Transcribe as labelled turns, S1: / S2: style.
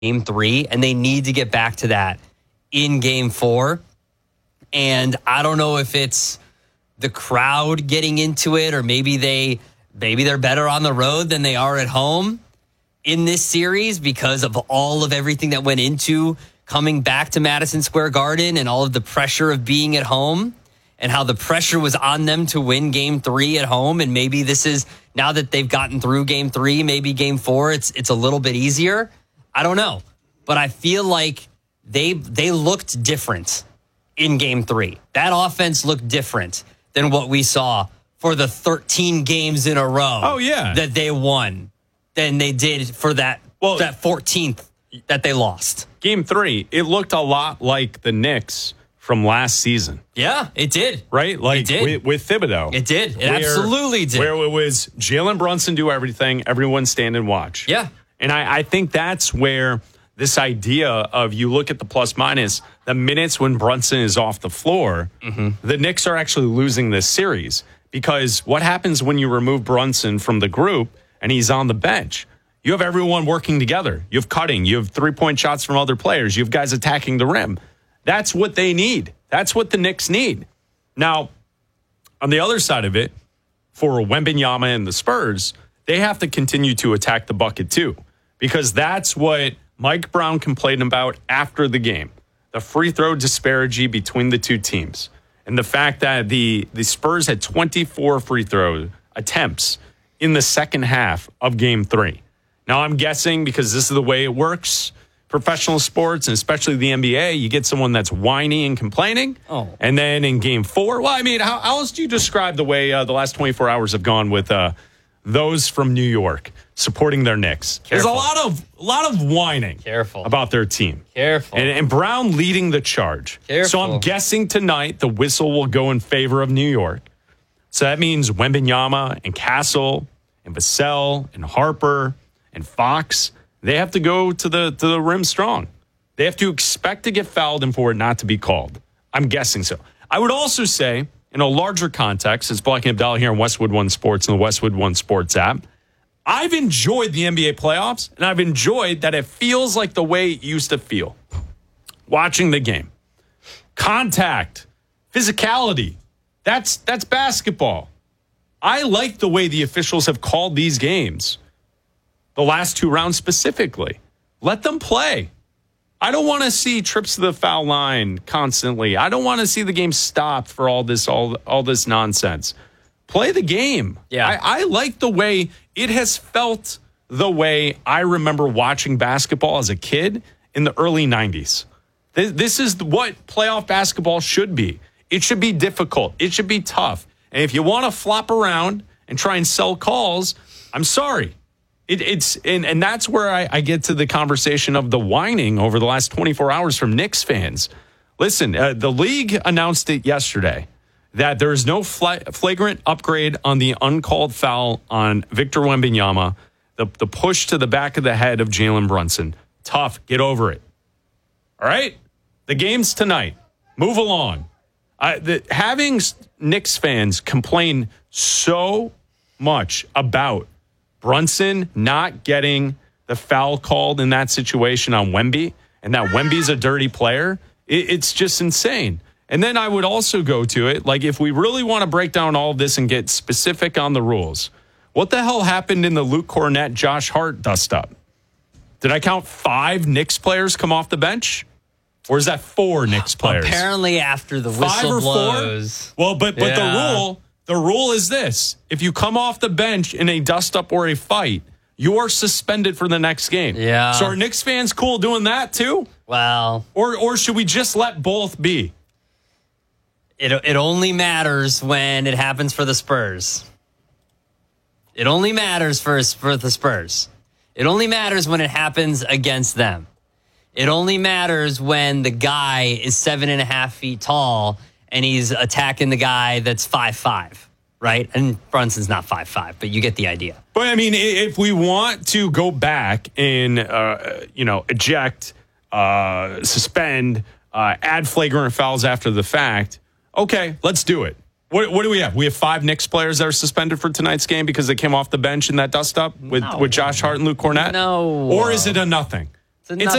S1: Game 3, and they need to get back to that in Game 4. And I don't know if it's the crowd getting into it, or maybe they're better on the road than they are at home in this series because of everything that went into coming back to Madison Square Garden and all of the pressure of being at home and how the pressure was on them to win Game 3 at home. And maybe this is, now that they've gotten through Game 3, maybe Game 4, it's a little bit easier. I don't know. But I feel like they looked different in Game 3. That offense looked different than what we saw for the 13 games in a row that they won than they did for that 14th that they lost.
S2: Game 3, it looked a lot like the Knicks from last season.
S1: Yeah, it did.
S2: Right? Like
S1: it did.
S2: With Thibodeau.
S1: It did. It absolutely did.
S2: Where it was Jalen Brunson do everything, everyone stand and watch.
S1: Yeah.
S2: And I think that's where this idea of, you look at the plus minus, the minutes when Brunson is off the floor, the Knicks are actually losing this series. Because what happens when you remove Brunson from the group and he's on the bench? You have everyone working together. You have cutting. You have three-point shots from other players. You have guys attacking the rim. That's what they need. That's what the Knicks need. Now, on the other side of it, for Wembanyama and the Spurs, they have to continue to attack the bucket too. Because that's what Mike Brown complained about after the game. The free throw disparity between the two teams. And the fact that the Spurs had 24 free throw attempts in the second half of Game 3. Now, I'm guessing, because this is the way it works, professional sports, and especially the NBA, you get someone that's whiny and complaining. Oh. And then in Game 4, well, I mean, how else do you describe the way the last 24 hours have gone with those from New York supporting their Knicks?
S1: Careful.
S2: There's a lot of whining about their team.
S1: Careful.
S2: And Brown leading the charge.
S1: Careful.
S2: So I'm guessing tonight the whistle will go in favor of New York. So that means Wembanyama and Castle and Vassell and Harper and Fox, they have to go to the rim strong. They have to expect to get fouled and for it not to be called. I'm guessing so. I would also say, in a larger context, it's Black and Abdallah here on Westwood One Sports and the Westwood One Sports app. I've enjoyed the NBA playoffs, and I've enjoyed that it feels like the way it used to feel. Watching the game. Contact. Physicality. That's basketball. I like the way the officials have called these games. The last two rounds specifically. Let them play. I don't want to see trips to the foul line constantly. I don't want to see the game stopped for all this nonsense. Play the game.
S1: Yeah.
S2: I like the way it has felt, the way I remember watching basketball as a kid in the early 90s. This is what playoff basketball should be. It should be difficult. It should be tough. And if you want to flop around and try and sell calls, I'm sorry. And that's where I get to the conversation of the whining over the last 24 hours from Knicks fans. Listen, the league announced it yesterday that there is no flagrant upgrade on the uncalled foul on Victor Wembanyama, the push to the back of the head of Jalen Brunson. Tough. Get over it. All right? The game's tonight. Move along. Having Knicks fans complain so much about Brunson not getting the foul called in that situation on Wemby, and that Wemby's a dirty player, it's just insane. And then I would also go to it, like, if we really want to break down all of this and get specific on the rules, what the hell happened in the Luke Cornett, Josh Hart dust-up? Did I count 5 Knicks players come off the bench? Or is that 4 Knicks players?
S1: Apparently after the whistle blows.
S2: Well, but the rule is this. If you come off the bench in a dust-up or a fight, you are suspended for the next game.
S1: Yeah.
S2: So are Knicks fans cool doing that too?
S1: Well.
S2: Or should we just let both be?
S1: It only matters when it happens for the Spurs. It only matters for the Spurs. It only matters when it happens against them. It only matters when the guy is 7.5 feet tall and he's attacking the guy that's 5'5", right? And Brunson's not 5'5", but you get the idea.
S2: But I mean, if we want to go back and eject, suspend, add flagrant fouls after the fact, okay, let's do it. What do we have? We have 5 Knicks players that are suspended for tonight's game because they came off the bench in that dust-up with Josh Hart and Luke Cornett?
S1: No.
S2: Or is it a nothing? It's a